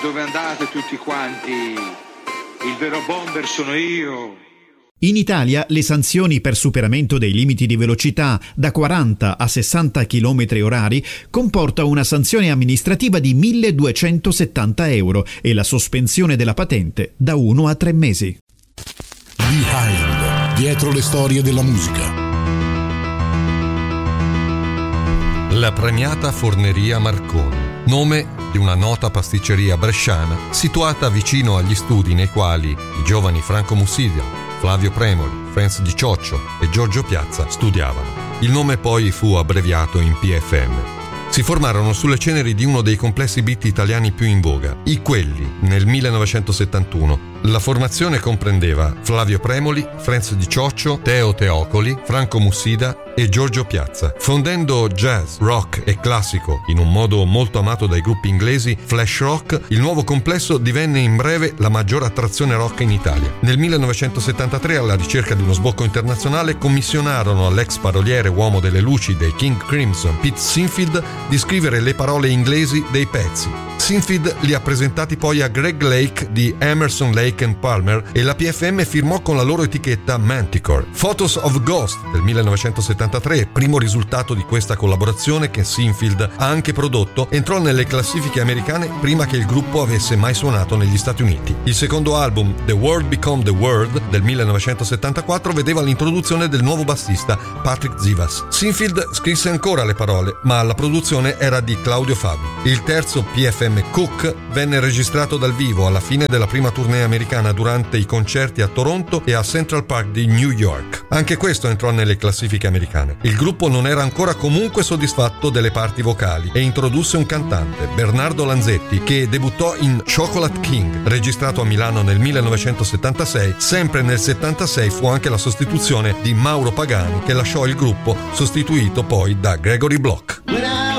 dove andate tutti quanti? Il vero bomber sono io. In Italia le sanzioni per superamento dei limiti di velocità da 40 a 60 km/h comporta una sanzione amministrativa di 1.270 euro e la sospensione della patente da 1 a 3 mesi. Behind, dietro le storie della musica. La premiata Forneria Marconi, nome di una nota pasticceria bresciana situata vicino agli studi nei quali i giovani Franco Mussidia, Flavio Premoli, Franz Di Cioccio e Giorgio Piazza studiavano. Il nome poi fu abbreviato in PFM. Si formarono sulle ceneri di uno dei complessi beat italiani più in voga, i Quelli, nel 1971. La formazione comprendeva Flavio Premoli, Franz Di Cioccio, Teo Teocoli, Franco Mussida e Giorgio Piazza. Fondendo jazz, rock e classico in un modo molto amato dai gruppi inglesi flash rock, il nuovo complesso divenne in breve la maggior attrazione rock in Italia. Nel 1973, alla ricerca di uno sbocco internazionale, commissionarono all'ex paroliere uomo delle luci dei King Crimson, Pete Sinfield, di scrivere le parole inglesi dei pezzi. Sinfield li ha presentati poi a Greg Lake di Emerson, Lake and Palmer e la PFM firmò con la loro etichetta Manticore. Photos of Ghost del 1973, primo risultato di questa collaborazione che Sinfield ha anche prodotto, entrò nelle classifiche americane prima che il gruppo avesse mai suonato negli Stati Uniti. Il secondo album, The World Become the World del 1974, vedeva l'introduzione del nuovo bassista Patrick Zivas. Sinfield scrisse ancora le parole, ma la produzione era di Claudio Fabi. Il terzo PFM Cook venne registrato dal vivo alla fine della prima tournée americana durante i concerti a Toronto e a Central Park di New York. Anche questo entrò nelle classifiche americane. Il gruppo non era ancora comunque soddisfatto delle parti vocali e introdusse un cantante, Bernardo Lanzetti, che debuttò in Chocolate King, registrato a Milano nel 1976. Sempre nel 76 fu anche la sostituzione di Mauro Pagani, che lasciò il gruppo, sostituito poi da Gregory Bloch.